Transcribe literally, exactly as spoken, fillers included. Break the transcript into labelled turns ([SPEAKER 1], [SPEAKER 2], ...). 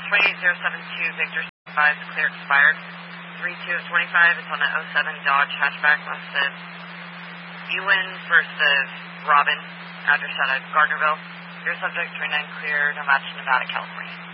[SPEAKER 1] twenty-eight zero seven two, Victor five, clear expired. three two of twenty-five, it's on the oh seven Dodge hatchback, listed Ewan versus Robin, address out of Gardnerville. Your subject, twenty-nine clear, no match, Nevada, California.